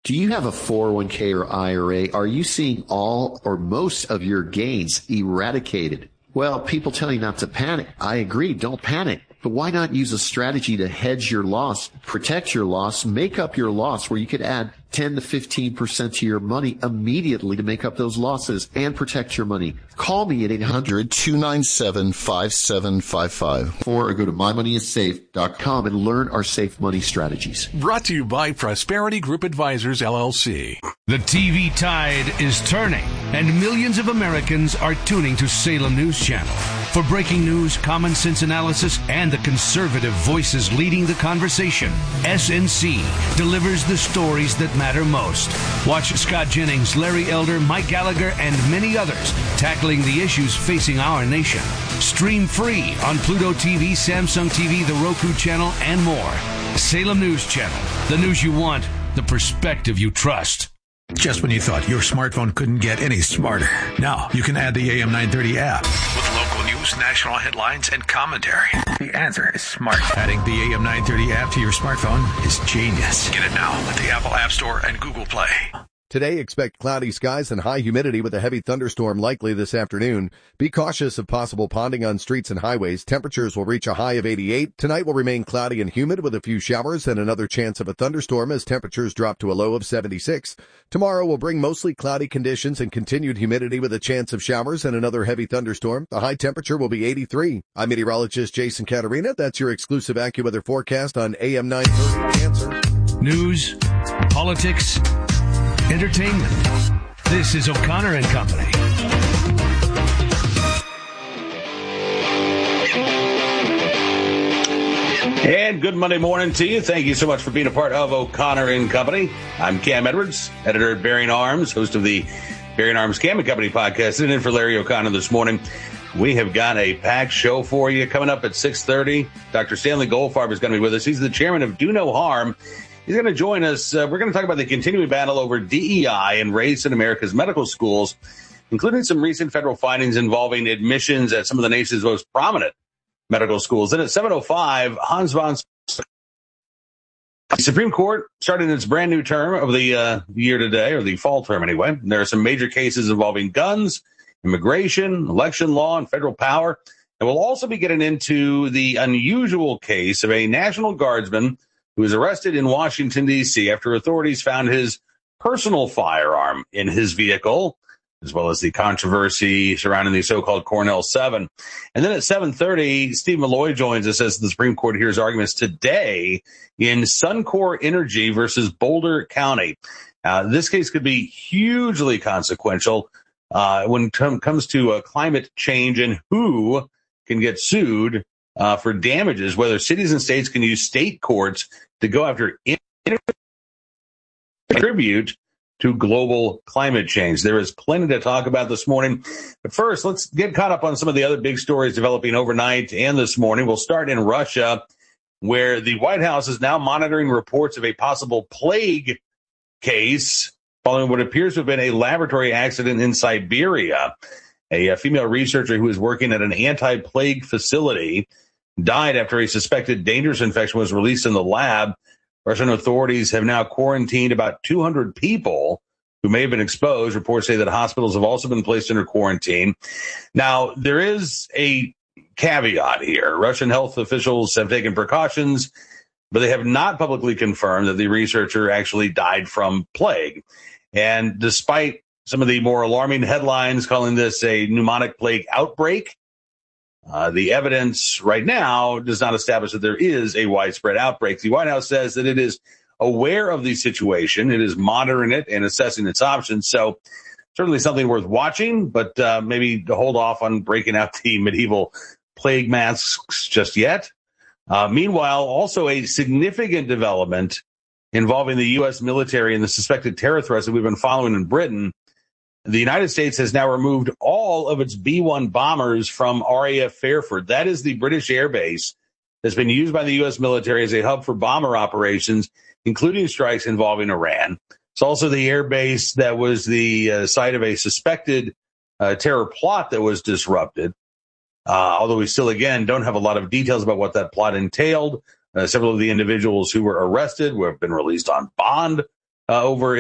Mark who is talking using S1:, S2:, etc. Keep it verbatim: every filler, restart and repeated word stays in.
S1: Do you have a four oh one k or I R A? Are you seeing all or most of your gains eradicated? Well, people tell you not to panic. I agree, don't panic. But why not use a strategy to hedge your loss, protect your loss, make up your loss, where you could add ten to fifteen percent to your money immediately to make up those losses and protect your money? Call me at eight hundred, two nine seven, five seven five five or go to my money is safe dot com and learn our safe money strategies.
S2: Brought to you by Prosperity Group Advisors, L L C.
S3: The T V tide is turning, and millions of Americans are tuning to Salem News Channel. For breaking news, common sense analysis, and the conservative voices leading the conversation, S N C delivers the stories that matter most. Watch Scott Jennings, Larry Elder, Mike Gallagher, and many others tackling the issues facing our nation. Stream free on Pluto T V, Samsung T V, the Roku channel, and more. Salem News Channel. The news you want, the perspective you trust.
S2: Just when you thought your smartphone couldn't get any smarter, now you can add the A M nine thirty app with local news, national headlines, and commentary. The answer is smart. Adding the A M nine thirty app to your smartphone is genius. Get it now at the Apple App Store and Google Play.
S4: Today, expect cloudy skies and high humidity with a heavy thunderstorm likely this afternoon. Be cautious of possible ponding on streets and highways. Temperatures will reach a high of eighty-eight. Tonight will remain cloudy and humid with a few showers and another chance of a thunderstorm as temperatures drop to a low of seventy-six. Tomorrow will bring mostly cloudy conditions and continued humidity with a chance of showers and another heavy thunderstorm. The high temperature will be eighty-three. I'm meteorologist Jason Caterina. That's your exclusive AccuWeather forecast on A M nine thirty Answer.
S3: News, politics, entertainment. This is O'Connor and Company.
S5: And good Monday morning to you. Thank you so much for being a part of O'Connor and Company. I'm Cam Edwards, editor at Bearing Arms, host of the Bearing Arms Cam and Company podcast. Sitting in for Larry O'Connor this morning. We have got a packed show for you coming up at six thirty. Doctor Stanley Goldfarb is going to be with us. He's the chairman of Do No Harm. He's going to join us. Uh, we're going to talk about the continuing battle over D E I and race in America's medical schools, including some recent federal findings involving admissions at some of the nation's most prominent medical schools. Then at seven oh five, Hans von the Supreme Court started its brand new term of the uh, year today, or the fall term anyway. There are some major cases involving guns, immigration, election law, and federal power. And we'll also be getting into the unusual case of a National Guardsman who was arrested in Washington, D C after authorities found his personal firearm in his vehicle, as well as the controversy surrounding the so-called Cornell seven. And then at seven thirty, Steve Malloy joins us as the Supreme Court hears arguments today in Suncor Energy versus Boulder County. Uh, this case could be hugely consequential uh, when it com- comes to uh, climate change and who can get sued uh, for damages, whether cities and states can use state courts to go after contribute to global climate change. There is plenty to talk about this morning. But first, let's get caught up on some of the other big stories developing overnight and this morning. We'll start in Russia, where the White House is now monitoring reports of a possible plague case following what appears to have been a laboratory accident in Siberia. A, a female researcher who was working at an anti-plague facility died after a suspected dangerous infection was released in the lab. Russian authorities have now quarantined about two hundred people who may have been exposed. Reports say that hospitals have also been placed under quarantine. Now, there is a caveat here. Russian health officials have taken precautions, but they have not publicly confirmed that the researcher actually died from plague. And despite some of the more alarming headlines calling this a pneumonic plague outbreak, Uh, the evidence right now does not establish that there is a widespread outbreak. The White House says that it is aware of the situation. It is monitoring it and assessing its options. So certainly something worth watching, but uh, maybe to hold off on breaking out the medieval plague masks just yet. Uh, meanwhile, also a significant development involving the U S military and the suspected terror threats that we've been following in Britain. The United States has now removed all of its B one bombers from R A F Fairford. That is the British air base that's been used by the U S military as a hub for bomber operations, including strikes involving Iran. It's also the air base that was the uh, site of a suspected uh, terror plot that was disrupted. Uh, although we still, again, don't have a lot of details about what that plot entailed. Uh, several of the individuals who were arrested have been released on bond uh, over